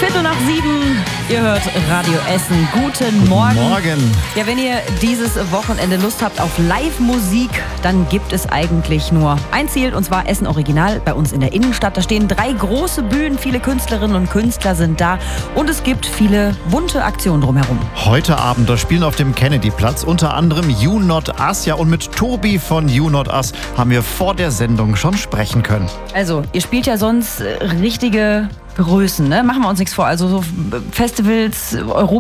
7:15. Ihr hört Radio Essen. Guten Morgen. Guten Morgen. Ja, wenn ihr dieses Wochenende Lust habt auf Live-Musik, dann gibt es eigentlich nur ein Ziel, und zwar Essen Original bei uns in der Innenstadt. Da stehen 3 große Bühnen, viele Künstlerinnen und Künstler sind da und es gibt viele bunte Aktionen drumherum. Heute Abend, da spielen auf dem Kennedy-Platz unter anderem You Not Us. Ja, und mit Tobi von You Not Us haben wir vor der Sendung schon sprechen können. Also, ihr spielt ja sonst richtige Größen, ne? Machen wir uns nichts vor. Also so Festivals,